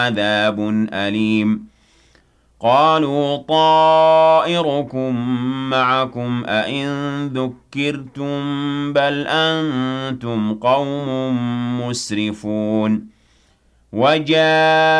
عذاب أليم قالوا طائركم معكم أئن ذكرتم بل أنتم قوم مسرفون وجاء